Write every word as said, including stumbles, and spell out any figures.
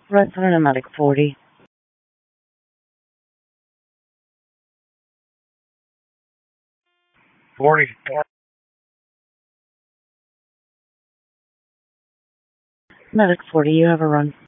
Resident Medic forty. Forty. Medic forty, you have a run.